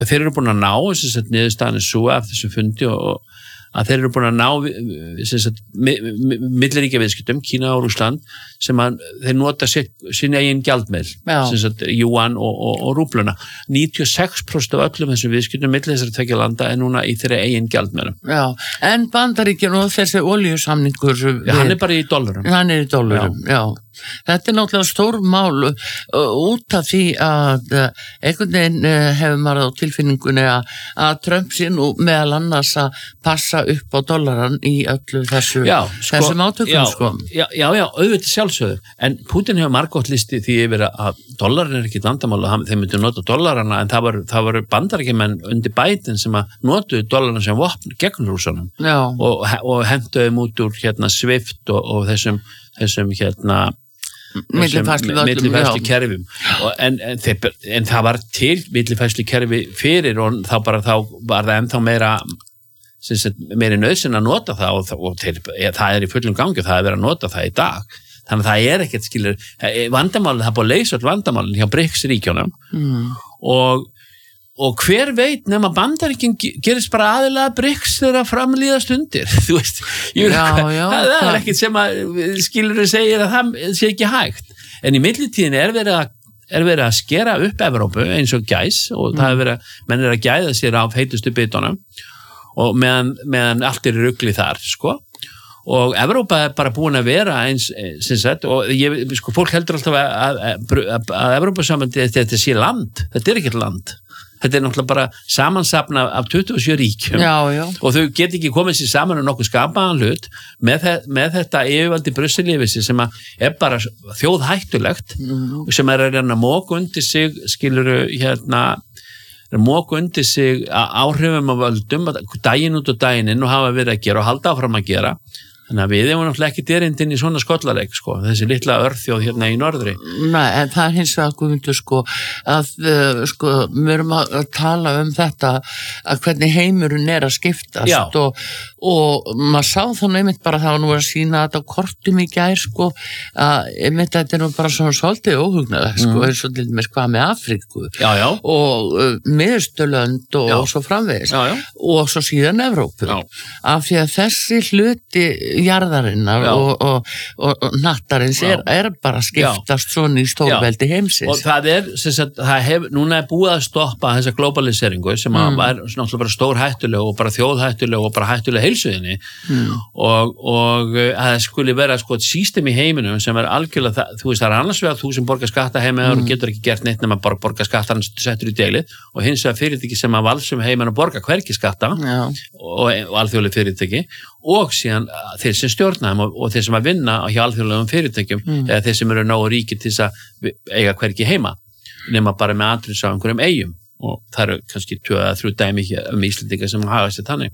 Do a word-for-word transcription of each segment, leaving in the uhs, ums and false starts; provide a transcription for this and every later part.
þeir eru búin að ná þess að niðurstaðan er svo af þessum fundi og að þeir eru búin að ná sagt, milliríkja viðskiptum, Kína og Rússland, sem að þeir nota sín eigin gjaldmiðil, yuan og, og, og rúbluna. níutíu og sex prósent af öllum þessum viðskiptum milli þessara tveggja landa er núna í þeirra eigin gjaldmiðlum. Já, en Bandaríkjun og þessi olíusamningur... Já, hann er bara í dollarum. Hann er í dollarum, já. já. Þetta er náttúrulega stór mál út af því að einhvern veginn hefur maður á tilfinningunni að Trump sé nú meðal annars að passa upp á dollaran í öllu þessu, já, sko, þessum átökum já, sko. Já, já, já, auðvitað sjálfsögðu, en Putin hefur margótt listi því yfir að dollarin er ekki vandamál og þeir myndu nota dollarana en það var, það var bandaríkjumenn undir Biden sem að notuðu dollarana sem vopn gegn Rússanum og, og henduðu út úr hérna Swift og, og þessum, þessum hérna millifærslu kerfum en, en, þeir, en það var til millifærslu kerfi fyrir og þá bara þá var það ennþá meira meiri nöðsyn að nota það og, og þeir, það er í fullum gangi það er verið að nota það í dag þannig að það er ekkert skilur vandamálið, það er búið að leysa all vandamálið hjá BRICS ríkjónum mm. og og hver veit nema Bandaríkin gerist bara aðilega BRICS þegar framlíða stundir þú veist, ég veit hvað það, það er ekkert sem að skilur segir að það sé ekki hægt en í millitíðin er verið að er verið að skera upp Evrópu eins og gæs og mm. það er verið, menn er að gæða sér á heitustu bitunum og meðan, meðan allt er rugli þar sko og Evrópa er bara búin að vera eins sem sagt og ég, sko, fólk heldur alltaf að, að, að, að Evrópusambandi þetta sé land, þetta er ekkert land þetta er náttúrulega bara samansapna af tuttugu og sjö ríkjum já, já. og þau get ekki komið sér saman um nokkuð skapaðan hlut með, þe með þetta yfirvaldi Brussel-yfirsi sem er bara þjóðhættulegt mm. sem er að reyna að móka undir sig skiluru hérna móka undir sig áhrifum af völdum daginn út og daginn inn og hafa verið að gera og halda áfram að gera þannig að við hefum náttúrulega ekki derindin í svona skollaleik sko, þessi litla örþjóð hérna í norðri. Nei, en það er hins vegar Guðmundur sko, að uh, sko, við erum að tala um þetta að hvernig heimurinn er að skiptast og, og maður sá þannig einmitt bara það var nú að sína þetta á kortum í gær sko, að einmitt þetta er nú bara svona svolítið óhugnalegt sko, mm. eins og til dæmis hvað með Afríku já, já. og uh, Miðausturlönd og, og svo framvegis já, já. og svo síðan Evrópu já. af því að þessi hluti jarðarinnar og, og, og, og nattarins er, er bara skiptast svona í stórveldi heimsins. Og það er, sem sagt, það hef, núna er búið að stoppa þessa globaliseringu sem mm. var náttúrulega bara stór hættuleg og bara þjóðhættuleg og bara hættuleg heilsuðinni mm. og, og að það skuli vera sko et system í heiminum sem er algjörlega, það, þú veist það er annars vegar þú sem borgar skatta heima mm. og getur ekki gert neitt nema bara borga skatta hann settur í deilið og hins vegar fyrirtæki sem að valsum heimin og borga hvergi skatta og, og alþjóðleg fyrirtæki og síðan þeir sem stjórna þeim og, og þeir sem að vinna hjá alþjóðlegum fyrirtækjum mm. eða þeir sem eru nógu ríkir til þess að eiga hvergi heima nema bara með aðrins á einhverjum eigum og það eru kannski tvö eða þrjú dæmi um Íslendinga sem hafa sér þannig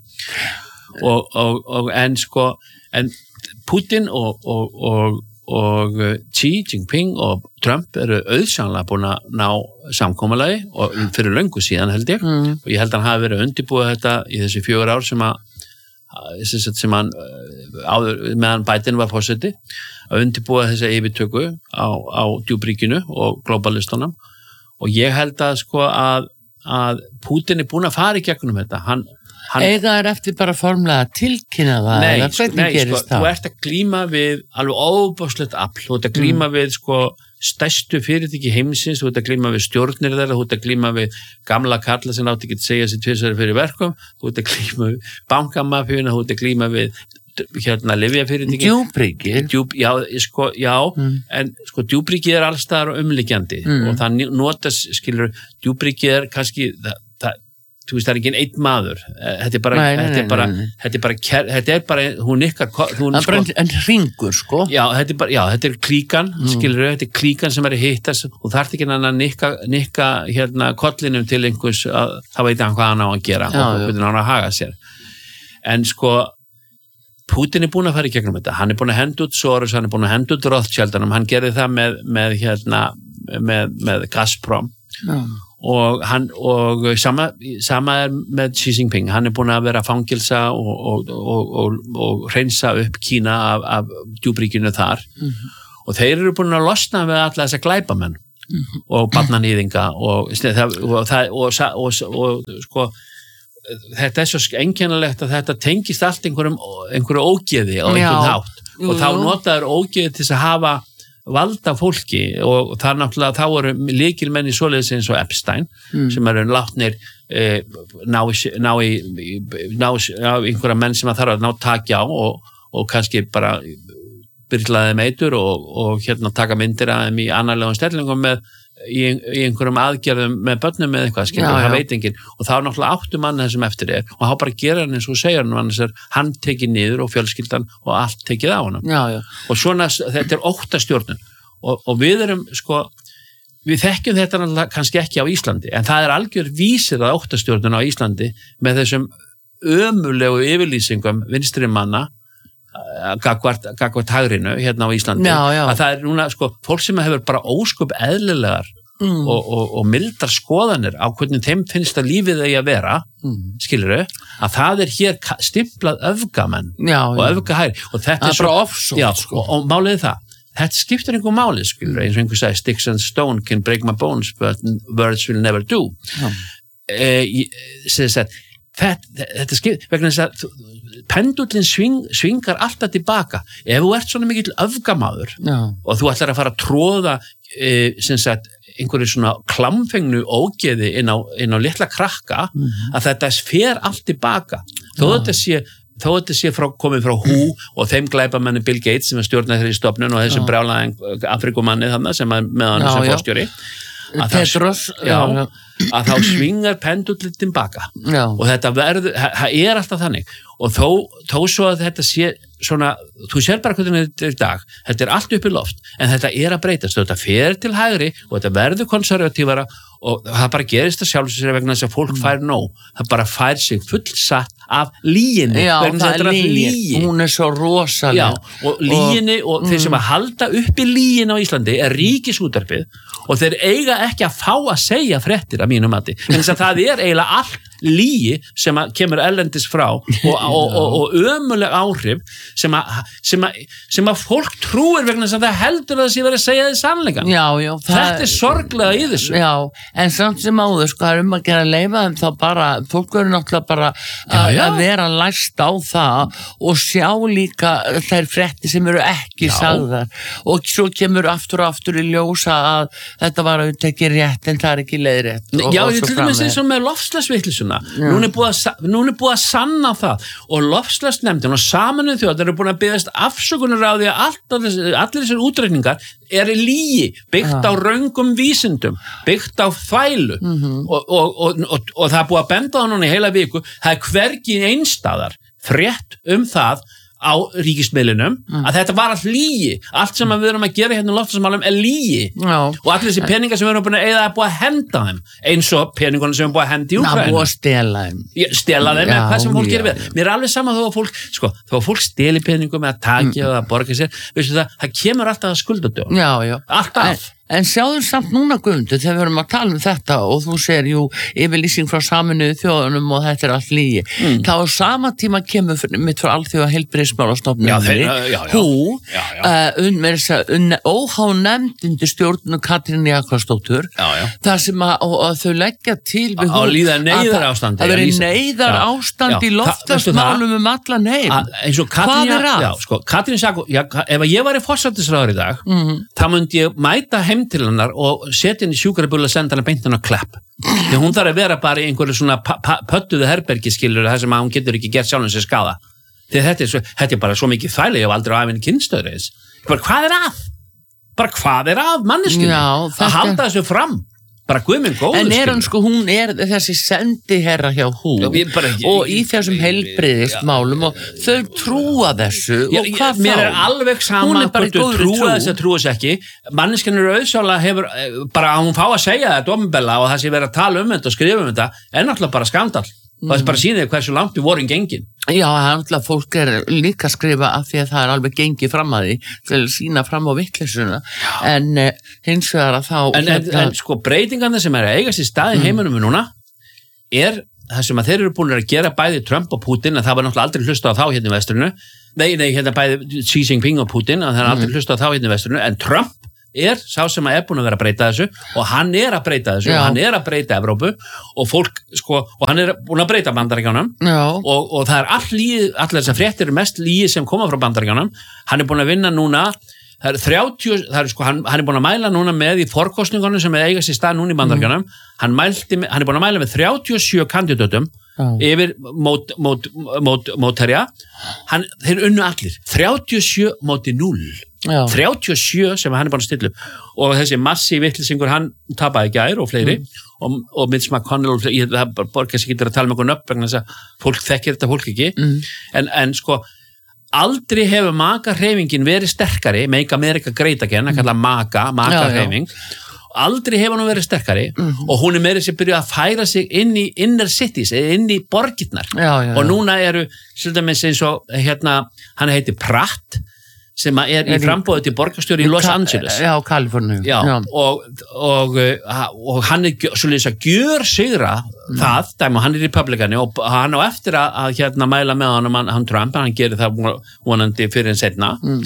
og, og, og en sko en Putin og, og, og, og Xi Jinping og Trump eru auðsannlega búin að ná samkomulagi og fyrir löngu síðan held ég mm. og ég held að hann hafi verið undirbúið þetta í þessi fjögur ár sem að sem hann áður, meðan Biden var forseti að undirbúa þessa yfirtöku á, á djúpríkinu og globalistunum og ég held að sko að, að Putin er búin að fara í gegnum þetta hann, hann, Eða er eftir bara formlega tilkynna það nei, eða hvernig nei, gerist sko, þú ert að glíma við alveg óbúslegt afl, þú ert að glíma mm. við sko stærstu fyrirtæki heimsins, þú ert að glíma við stjórnir þeirra, þú ert að glíma við gamla kalla sem láti ekki að segja sér tvisvar fyrir verkum, þú ert að glíma við bankamafíuna, þú ert að glíma við hérna lyfjafyrirtæki djúpríki Djúp, já, sko, já mm. en sko djúpríki er allstaðar og umliggjandi mm. og það notas, skilur djúpríki er kannski það, það þú veist, það er ekki einn maður þetta er bara, nei, nei, þetta er bara, nei, nei. þetta er bara, þetta er bara hún ykkar, hún það er bara sko, en hringur, sko já, þetta er bara, já, þetta er klíkan mm. skilur, þetta er klíkan sem er að hittast og það er ekki hann að nikka, nikka hérna kollinum til einhvers að það veit hann hvað hann á að gera já, og hvernig hann á að haga sér en sko Putin er búin að fara í gegnum þetta, hann er búin að henda út Soros, hann er búin að henda út Rothschildunum, hann gerði það með, með hérna, með, með Gazprom já. og hann, og sama, sama er með Xi Jinping, hann er búin að vera fangilsa og, og, og, og, og hreinsa upp Kína af, af djúpríkinu þar mm-hmm. og þeir eru búin að losna við alla þessa glæpamenn mm-hmm. og barnanýðinga og, og, það, og, og, og sko þetta er svo einkennilegt að þetta tengist allt einhverjum, einhverju ógeði á einhvern hátt og þá notaður ógeði til að hafa valda fólki og það er náttúrulega, þá eru lykilmenn í svoleiðis eins og Epstein mm. sem eru látnir eh, ná, ná í ná, ná einhverja menn sem að þarf að ná takja á og, og kannski bara byrlaði meitur og, og hérna taka myndir að þeim í annarlegum stellingum með í, í einhverjum aðgerðum með börnum með eitthvað, skilur, það veit enginn og þá er náttúrulega áttu mann þessum eftir er og þá bara gera hann eins og segja hann annars er hann tekið niður og fjölskyldan og allt tekið á hann já, já. Og svona, þetta er óttastjórnun og, og við erum, sko við þekkjum þetta náttúrulega kannski ekki á Íslandi en það er algjör vísir að óttastjórnun á Íslandi með þessum ömulegu yfirlýsingum vinstri manna gagvart, gagvart hagrinu hérna á Íslandi já, já. Að það er núna sko fólk sem hefur bara ósköp eðlilegar mm. og, og, og mildar skoðanir á hvernig þeim finnst að lífið eigi að vera mm. skilurðu, að það er hér stimplað öfgamenn já, og öfgahægri og þetta er svo, bara ofsótt já, sko. og, og máliði það þetta skiptir einhver máli skilurðu, eins og einhver sagði sticks and stone can break my bones but words will never do eh, þetta, þetta skiptir vegna þess að pendullin sving, svingar alltaf tilbaka ef þú ert svona mikill öfgamaður já. Og þú ætlar að fara að tróða e, sem sagt einhverju svona klamfengnu ógeði inn á, inn á litla krakka mm-hmm. að þetta fer allt tilbaka þó þetta sé, þó þetta sé frá, komið frá hú og þeim glæpamenni Bill Gates sem er stjórnað þeirri stofnun og þessum brjálaði Afrikumanni þannig sem er með hann sem fórstjóri að, Petros, það, já, já. Að þá svingar pendullin tilbaka já. Og þetta verður, það er alltaf þannig og þó, þó svo að þetta sé svona, þú sér bara hvernig þetta er í dag þetta er allt upp í loft, en þetta er að breytast þetta fer til hægri og þetta verður konservatívara og það bara gerist það sjálf sér vegna þess að fólk fær nóg það bara fær sig fullsatt af líginni já, vegna það er lígin, hún er svo rosaleg já, og líginni og, og þeir sem að halda upp í lígin á Íslandi er ríkisútvarpið og þeir eiga ekki að fá að segja fréttir að mínum mati, en þess að það er eiginlega allt lígi sem að kemur ellendis frá og, og, og, og ömuleg áhrif sem að, sem að, sem að fólk trúir vegna þess að það heldur að það sé verið að segja því sannleikann. Já, já. Þetta er sorglega í þessu. Já, en samt sem áður, sko, það er um að gera leifa þeim þá bara, fólk verður náttúrulega bara að vera læst á það og sjá líka þær fréttir sem eru ekki já. Sagðar og svo kemur aftur og aftur í ljósa að þetta var að tekja rétt en það er ekki leiðrétt. Já, ég til dæmis eins og með loftslagsvitleysu Núna er búið að, núna er búið að sanna það og loftslagsnefndin og Sameinuðu þjóðirnar eru búin að biðjast afsökunar á því að allt, allir þessir útreikningar er lígi, byggt á röngum vísindum, byggt á þvælu mm-hmm. og, og, og, og, og það er búið að benda það núna í heila viku, það er hvergi einstæðar frétt um það á ríkismiðlunum mm. að þetta var allt lígi, allt sem við erum að gera hérna í loftslagsmálum er lígi Já. Og allir þessi peningar sem við erum búin að eða er búið að henda þeim eins og peningarna sem við erum búin að henda í Úkraínu. Það er búið að stela þeim stela þeim, eða hvað sem fólk gerir við mér er alveg sama þó að fólk, sko, þó að fólk steli peningum eða takja mm. eða borga sér veistu það, það kemur alltaf að skuldadögum alltaf en, en sjáðu samt núna Guðmundur þegar við erum að tala um þetta og þú segir jú yfirlýsing frá Sameinuðu þjóðunum og þetta er allt lígi mm. þá á sama tíma kemur mitt frá alþjóða heilbrigðismálastofnuninni hú uh, óhánefndundi stjórn Katrín Jakobsdóttir þar sem að, og, og þau leggja til við hún að líða neyðar ástandi að vera neyðar ástand í loftslagsmálum um allan heim eins og Katrín já, sko, Katrín Jakobsdóttir ef ég var í forsætisráðherra í dag mm. þá myndi ég mæta heim til hennar og setja henni sjúkrabíl og senda henni beint henni á Klepp því hún þarf að vera bara í einhverju svona pöttuðu herbergi skilur þar sem að hún getur ekki gert sjálfum sér skada því þetta er, svo, þetta er bara svo mikið þvæli ég hef aldrei á aðeins kynnstöður bara hvað er að? bara hvað er að manneskjunni? að halda þessu fram bara guðminn góður en er hann sko, hún er þessi sendiherra hjá hú Já, ekki, og í þessum heilbrigðismálum og þau trúa þessu Já, og hvað mér þá? er alveg sama hvort þau trúa þess að trúa þess ekki manneskjan eru auðsálega hefur bara að hún fá að segja þetta ofinbella og það sé verið að tala um þetta og skrifa um þetta er náttúrulega bara skandal og það er bara sýnið hversu langt við vorum gengin Já, náttúrulega fólk er líka að skrifa af því að það er alveg gengið fram að því til að sína fram á vittleysuna en uh, hins vegar að þá En, en, en sko breytingarnir sem er að eiga sér stað í heiminum núna er það sem að þeir eru búin að gera bæði Trump og Putin en það var náttúrulega aldrei hlusta á þá hérna í vestrinu nei, nei, hérna bæði Xi Jinping og Putin en það er aldrei hlusta á þá hérna í vestrinu en Trump er sá sem er búin að vera að breyta þessu og hann er að breyta þessu Já. og hann er að breyta Evrópu og fólk, sko, og hann er búin að breyta Bandaríkjunum og, og það er all líð, allir þessar fréttir er mest líð sem koma frá Bandaríkjunum, hann er búin að vinna núna, það er þrjátíu, það er sko, hann, hann er búin að mæla núna með í forkostningunum sem er eiga sér stað núna í Bandaríkjunum, mm. hann, mælti, hann er búin að mæla með þrjátíu og sjö kandidatum Já. Yfir mót, mót, mót, mótherja, hann, þeir unnu allir, þrjátíu og sjö móti núll. Já. þrjátíu og sjö sem hann er búin að stilla og þessi massi vittlisingur hann tapaði gær og fleiri mm. og, og Mitch McConnell og fleiri, það borgar sér getur að tala með einhvern upp vegna þess að fólk þekkir þetta fólk ekki mm. en, en sko aldrei hefur MAGA-hreyfingin verið sterkari Make America Great Again, að kalla MAGA MAGA-hreyfing, aldrei hefur hún verið sterkari mm. og hún er meira sem byrjuð að færa sig inn í inner cities inn í borgirnar já, já, og núna eru svolítið eins og hérna, hann heitir Pratt sem er í frambóðu til borgarstjóri í Los Angeles. Já, Kaliforníu. Já, já. Og, og, og hann er svolítið að gjör sigra mm. það, dæmi, hann er republikani og hann á eftir að, að hérna mæla með hann, hann Trump, hann gerir það vonandi fyrir en setna mm.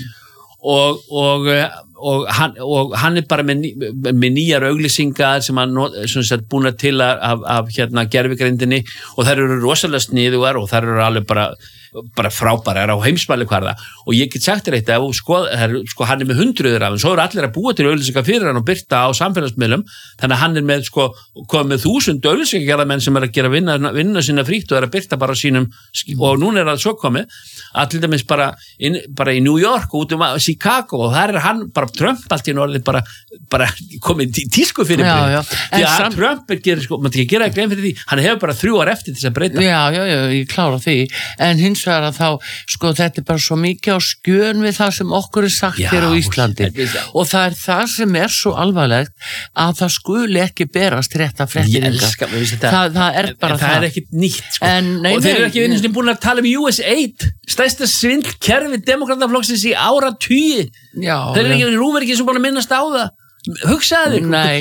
og, og, og, hann, og hann er bara með, með nýjar auglýsingar sem hann er búin til að, af, af hérna gervigrindinni og þær eru rosalega sniðugar og þær eru alveg bara bara frábærar á heimsmæli hverða og ég get sagt þér eitt að sko, sko, hann er með hundruður af en svo eru allir að búa til auglýsingar fyrir hann og byrta á samfélagsmiðlum þannig að hann er með, sko, komið með þúsund auglýsingargerðamenn sem er að gera vinna, vinna sína frítt og er að byrta bara sínum og núna er það svo komið að til dæmis bara, in, bara í New York og út um Chicago og þar er hann bara Trump allt í norðið bara, bara komið í tísku fyrir já, já. því að sam... Trump er gerir, sko, maður ekki gera grein fyrir því hann hefur bara þrjú ár eftir þess að breyta Já, já, já, ég klára því en hins vegar að þá, sko, þetta er bara svo mikið á skjön við það sem okkur er sagt já, hér á Íslandi og það er það sem er svo alvarlegt að það skuli ekki berast rétta fréttinga það, það er bara en það, það er ekkit nýtt, sko en, nei, og þeir eru nei, ekki vinnist búin að tala um U S eight stærsta svindlkerfi demokrataflokksins í áratugi þeir eru ekki rúverki sem búin að minnast á það hugsaði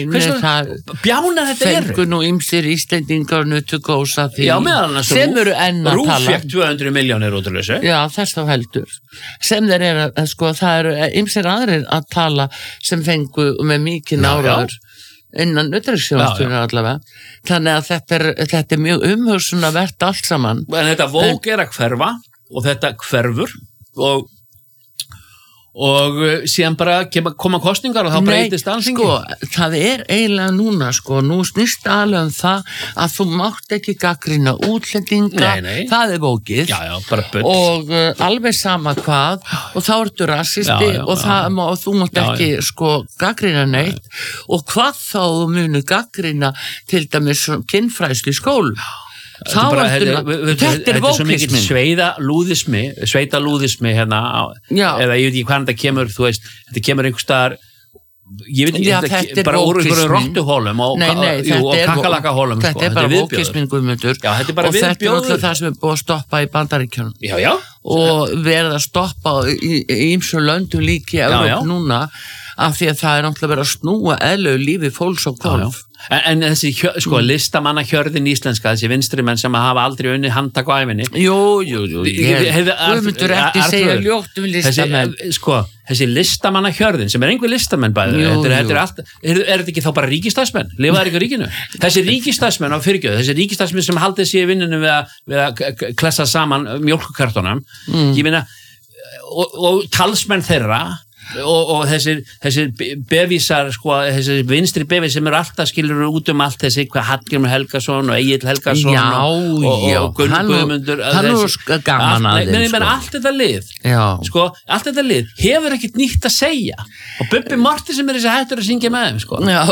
þig bjána þetta er fengu nú ýmsir Íslendingar nutu gósa því já, meðan sem eru enn að Rúf tala fékk tvö hundruð milljónir út af þessu já þess þá heldur sem þeir eru að sko það eru ýmsir aðrir að tala sem fengu með mikið náraður innan utanríkisþjónustunnar allavega þannig að þetta er, þetta er mjög umhugsunarvert allt saman en þetta vók er að hverfa og þetta hverfur og og síðan bara koma kostningar og þá breytist alþingi sko, það er eiginlega núna sko, nú snýst alveg um það að þú mátt ekki gagnrýna útlendinga nei, nei. Það er bókið já, já, bara bull og uh, alveg sama hvað og þá ertu rassisti já, já, og, það, og þú mátt já, ekki já. Sko gagnrýna neitt og hvað þá munu gagnrýna til dæmis kynfræðslu í skólum Þetta, bara, þetta, þetta, þetta er svo mikið sveita lúðismi sveita lúðismi hérna Já. Eða ég veit ekki hvað þetta kemur þú veist, þetta kemur einhver staðar ég veit ekki, Já, þetta þetta bara úr einhverju vókismi. rottuhólum og, Nei, nei, jú, og þetta er- kakalakahólum Þetta er bara vókismin Guðmundur Já, þetta er bara og þetta er viðbjóður. alltaf það sem er búið að stoppa í Bandaríkjunum Já, já og verið að stoppa í ýmsum löndum líki í Já, já. Evrópu núna af því að það er náttúrulega verið að snúa eðlilegu lífi fólks á hvolf En, en þessi hjö, sko, Mm. listamanna hjörðin íslenska, þessi vinstri menn sem hafa aldrei unnið handtak á æfinni Jú, jú, jú ég- Hefði- Guðmundur ekki Arthur- segja ljótt um listamenn þessi, sko, þessi listamanna hjörðin sem er einhver listamenn bæði Jú, þetta, er, jú. þetta er, allt, er, er þetta ekki þá bara ríkistarfsmenn lifaðar ekki á ríkinu þessi ríkistarfsmenn á fyrirgjöð þessi ríkistarfsmenn sem haldið sér í vinninu við að, við að k- k- klessa saman mjólkukartónum Mm. ég meina og, og talsmenn þeirra og, og þessir, þessir bevísar sko, þessir vinstri bevísar sem eru alltaf skilur út um allt þessi hvað Hallgrímur Helgason og Egill Helgason Já, og, og, já, og Gunn hann og- Guðmundur hann og þessi- sk- gaman allt, að þeim, nei, menn, sko. allt þetta lið Já, sko, allt þetta lið hefur ekkert nýtt að segja og Bubbi Morty sem er þessi hættur að syngja með þeim sko. já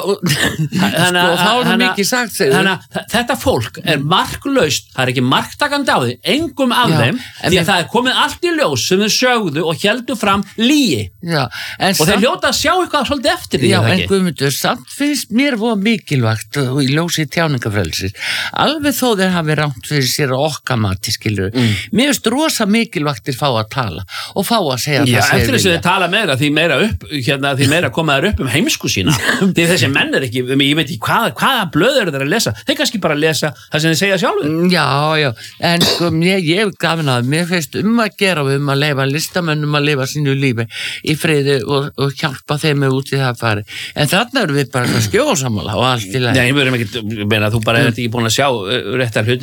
Þannig að- sko, þá er þannig að- mikið sagt segðu. þannig að þa- þetta fólk er marklaust það er ekki marktakandi á því engum af Já, þeim en því mér- að það er komið allt í ljós sem þau sögðu og heldu fram líi Já, en og þeir samt- hljóta að sjá eitthvað svolítið eftir því Já, er það en ekki? Guðmundur, samt finnst mér voða mikilvægt og í ljósi tjáningafrelsis alveg þó þeir hafi rámt fyrir sér og okkar mati, skilur Mm. mér finnst rosa mikilvægtir fá að tala og fá að segja Já, það sem eftir þess að vilja. þið tala meira því meira upp hérna, því meira koma þær upp um heimsku sína því þessi menn er ekki, ég veit ekki hvað, hvaða blöð eru þeir að lesa, þeir kannski bara lesa það sem þeir segja sjálfur Já, já, en sko, ég, ég gaf hennar mér finnst um að gera og um að leifa listamönnum að leifa sínu lífi í friði og, og hjálpa þeim út í það fari. En þarna erum við bara skjóðsammála og allt í lagi. Nei, við erum ekki, meina, þú bara ert ekki búin að sjá réttar hluti